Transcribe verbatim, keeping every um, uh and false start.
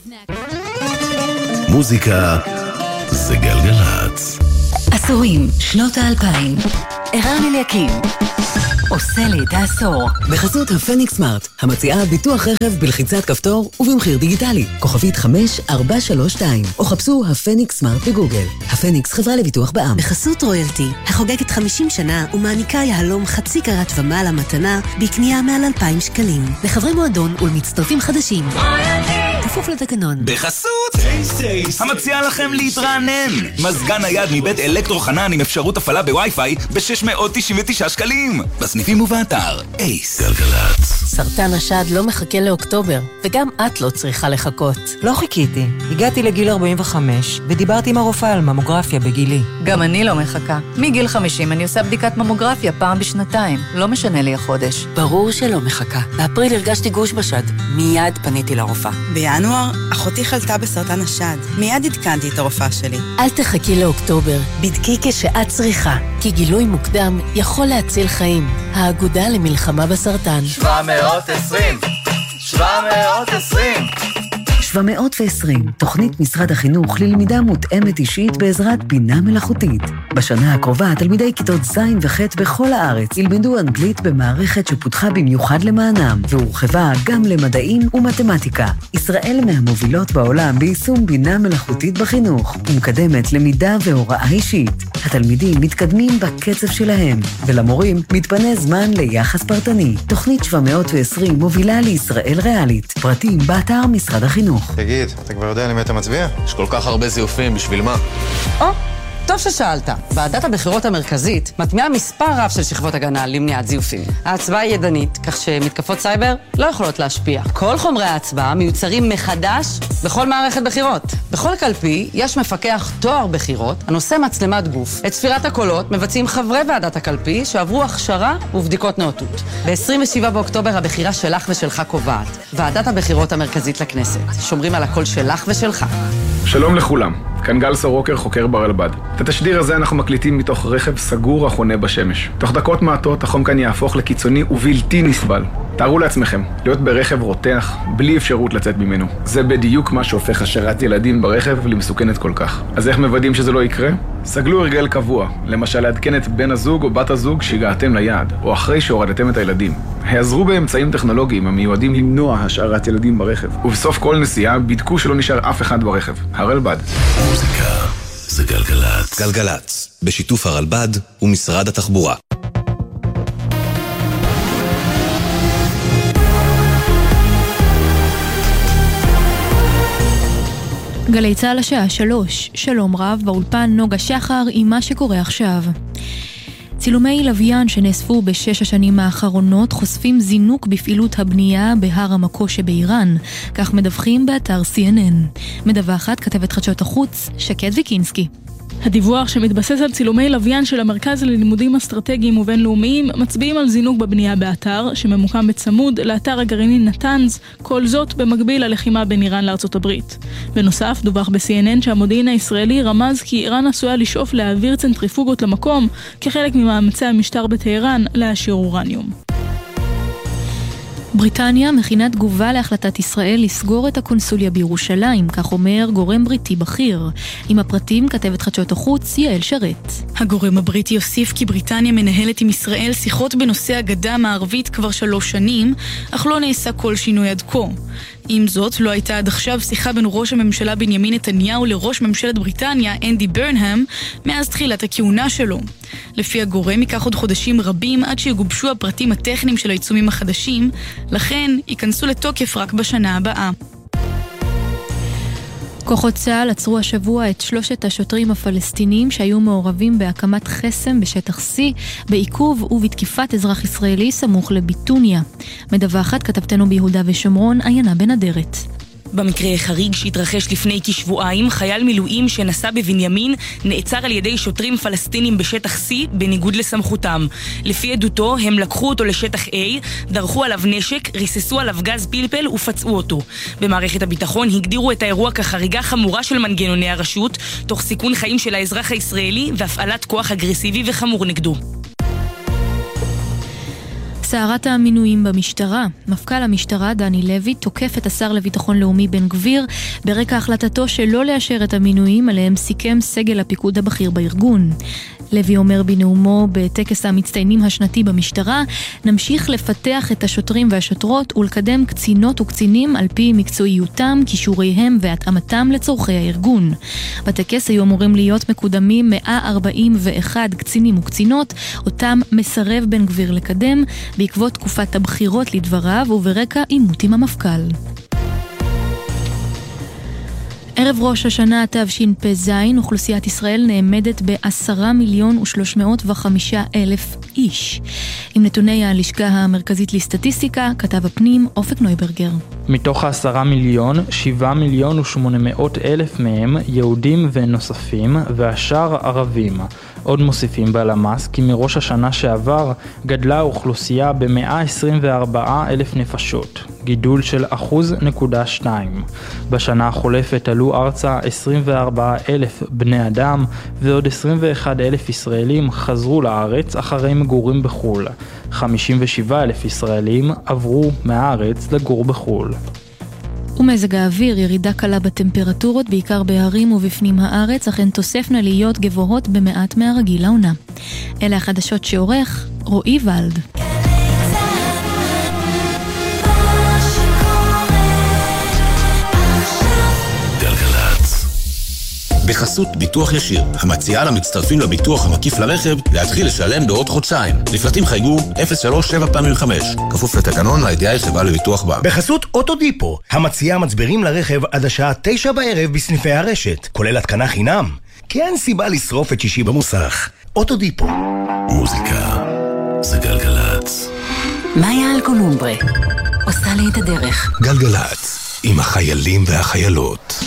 מוזיקה זה גלגלץ. עשורים, שנות האלפיים. ערן אליקים עושה לי את העשור. בחסות הפניקס סמארט, המציעה ביטוח רכב בלחיצת כפתור ובמחיר דיגיטלי. כוכבית חמש ארבע שלוש שתיים, או חפשו הפניקס סמארט בגוגל. הפניקס חברה לביטוח בע"מ. בחסות רויאלטי, החוגגת חמישים שנה ומעניקה יהלום חצי קרת ומעלה מתנה בקנייה מעל אלפיים שקלים. לחברי מועדון ולמצטרפים חדשים. כפוף לתקנון. בחסות המציע לכם להתרענן. מזגן נייד מבית אלקטרו חנן עם אפשרות הפעלה בווי-פיי ב-שש מאות תשעים ותשעה שקלים. בסניפים ובאתר אייס. גלגלץ. סרטן השד לא מחכה לאוקטובר, וגם את לא צריכה לחכות. לא חיכיתי. הגעתי לגיל ארבעים וחמש ודיברתי עם הרופאה על ממוגרפיה בגילי. גם אני לא מחכה. מגיל חמישים אני עושה בדיקת ממוגרפיה פעם בשנתיים. לא משנה לי החודש. ברור שלא מחכה. באפריל הרגשתי גוש בשד. מיד פניתי לרופאה. בינואר אחותי חלתה בסרטן השד. מיד עדכנתי את הרופאה שלי. אל תחכי לאוקטובר. בדקי כשאת צריכה, כי גילוי מוקדם יכול להציל חיים. האגודה למלחמה בסרטן. שבע מאות ועשרים שבע מאות ועשרים שבע מאות ועשרים, תוכנית משרד החינוך ללמידה מותאמת אישית בעזרת בינה מלאכותית. בשנה הקרובה תלמידי כיתות ז' וח' בכל הארץ ילמדו אנגלית במערכת שפותחה במיוחד למענם, והורחבה גם למדעים ומתמטיקה. ישראל מהמובילות בעולם ביישום בינה מלאכותית בחינוך, ומקדמת למידה והוראה אישית. התלמידים מתקדמים בקצב שלהם, ולמורים מתפנה זמן ליחס פרטני. תוכנית שבע מאות ועשרים מובילה לישראל ריאלית. פרטים באתר משרד החינוך. תגיד, אתה כבר יודע למי אתה מצביע? יש כל כך הרבה זיופים, בשביל מה? או, טוב ששאלת. ועדת הבחירות המרכזית מטמיעה מספר רב של שכבות הגנה למניעת זיופים. ההצבעה היא ידנית, כך שמתקפות סייבר לא יכולות להשפיע. כל חומרי ההצבעה מיוצרים מחדש בכל מערכת בחירות. בכל קלפי יש מפקח תואר בחירות הנושא מצלמת גוף. את ספירת הקולות מבצעים חברי ועדת הקלפי שעברו הכשרה ובדיקות נאותות. ב-עשרים ושבעה באוקטובר הבחירה שלך ושלך קובעת. ועדת הבחירות המרכזית לכנסת. שומרים על הקול שלך ושלך. שלום לכולם, כאן גל סורוקר, חוקר ברלב"ד. את התשדיר הזה אנחנו מקליטים מתוך רכב סגור החונה בשמש. תוך דקות מעטות החום כאן יהפוך לקיצוני ובלתי נסבל. תארו לעצמכם, להיות ברכב רותח בלי אפשרות לצאת ממנו. זה בדיוק מה שהופך השארת ילדים ברכב למסוכנת כל כך. אז איך מוודאים שזה לא יקרה? סגלו הרגל קבוע, למשל לעדכן את בן הזוג או בת הזוג שהגעתם ליעד, או אחרי שהורדתם את הילדים. העזרו באמצעים טכנולוגיים המיועדים למנוע השארת ילדים ברכב. ובסוף כל נסיעה בדקו שלא נשאר אף אחד ברכב. הרלב"ד. מוזיקה זה גלגלץ. גלגלץ, בשיתוף הרלב"ד ומשרד התחבורה. גלי צהל השעה שלוש, שלום רב, באולפן נוגה שחר עם מה שקורה עכשיו. צילומי לוויין שנאספו בשש השנים האחרונות חושפים זינוק בפעילות הבנייה בהר המקו שבאיראן, כך מדווחים באתר סי אן אן. מדווחת כתבת חדשות החוץ, שקד ויקינסקי. הדיווח שמתבסס על צילומי לוויין של המרכז ללימודים אסטרטגיים ובינלאומיים מצביעים על זינוק בבנייה באתר שממוקם בצמוד לאתר הגרעיני נתנז, כל זאת במקביל ללחימה בין איראן לארצות הברית. בנוסף, דווח ב-סי אן אן שהמודיעין הישראלי רמז כי איראן עשויה לשאוף להעביר צנטריפוגות למקום כחלק ממאמצי המשטר בטהרן להעשיר אורניום. בריטניה מכינה תגובה להחלטת ישראל לסגור את הקונסוליה בירושלים, כך אומר גורם בריטי בכיר. עם הפרטים כתבת חדשות החוץ יעל שרת. הגורם הבריטי יוסיף כי בריטניה מנהלת עם ישראל שיחות בנושא הגדה המערבית כבר שלוש שנים, אך לא נעשה כל שינוי עד כה. עם זאת, לא הייתה עד עכשיו שיחה בין ראש הממשלה בנימין נתניהו לראש ממשלת בריטניה, אנדי ברנהאם, מאז תחילת הכהונה שלו. לפי הגורם, ייקח עוד חודשים רבים עד שיגובשו הפרטים הטכניים של העיצומים החדשים, לכן ייכנסו לתוקף רק בשנה הבאה. כוחות צה"ל עצרו השבוע את שלושת השוטרים הפלסטינים שהיו מעורבים בהקמת חסם בשטח C, בעיכוב ובתקיפת אזרח ישראלי סמוך לביטוניה. מדווחת כתבתנו ביהודה ושומרון, עיינה בן אדרת. במקרה חריג שהתרחש לפני כשבועיים, חייל מילואים שנסע בבנימין נעצר על ידי שוטרים פלסטינים בשטח C בניגוד לסמכותם. לפי עדותו, הם לקחו אותו לשטח A, דרכו עליו נשק, ריססו עליו גז פלפל ופצעו אותו. במערכת הביטחון הגדירו את האירוע כחריגה חמורה של מנגנוני הרשות, תוך סיכון חיים של האזרח הישראלי והפעלת כוח אגרסיבי וחמור נגדו. סערת המינויים במשטרה. מפכ"ל המשטרה דני לוי תוקף את השר לביטחון לאומי בן גביר ברקע החלטתו שלא לאשר את המינויים עליהם סיכם סגל הפיקוד הבכיר בארגון. לוי אומר בנאומו בטקס המצטיינים השנתי במשטרה, נמשיך לפתח את השוטרים והשוטרות ולקדם קצינות וקצינים על פי מקצועיותם, כישוריהם והתאמתם לצורכי הארגון. בטקס היו אמורים להיות מקודמים מאה ארבעים ואחד קצינים וקצינות, אותם מסרב בן גביר לקדם בעקבות תקופת הבחירות לדבריו וברקע עימות עם המפכ"ל. ערב ראש השנה תשפ"ז, אוכלוסיית ישראל נעמדת בעשרה מיליון ושלוש מאות וחמישה אלף איש. עם נתוני הלשכה המרכזית לסטטיסטיקה, כתב הפנים אופק נויברגר. מתוך העשרה מיליון, שבעה מיליון ושמונה מאות אלף מהם יהודים ונוספים, והשאר ערבים. עוד מוסיפים בלמ"ס כי מראש השנה שעבר גדלה האוכלוסייה ב-מאה עשרים וארבעה אלף נפשות, גידול של אחוז נקודה שתיים. בשנה החולפת עלו ארצה עשרים וארבעה אלף בני אדם, ועוד עשרים ואחד אלף ישראלים חזרו לארץ אחרי מגורים בחול. חמישים ושבעה אלף ישראלים עברו מהארץ לגור בחול. ומזג האוויר, ירידה קלה בטמפרטורות, בעיקר בהרים ובפנים הארץ, אך הן תוספנה להיות גבוהות במעט מהרגיל לעונה. אלה החדשות שעורך רועי ולד. בחסות ביטוח ישיר, המציעה למצטרפים לביטוח המקיף לרכב להתחיל לשלם בעוד חודשיים. לפרטים חייגו אפס שלוש שבע פעמים חמש, כפוף לתקנון הידיעה חברה לביטוח בה. בחסות אוטודיפו, המציעה מצברים לרכב עד השעה תשע בערב בסניפי הרשת, כולל התקנה חינם. כי אין סיבה לשרוף את שישי במוסך. אוטודיפו. מוזיקה זה גלגלץ. מאיה אלקונומברה עושה לי את הדרך. גלגלץ עם החיילים והחיילות.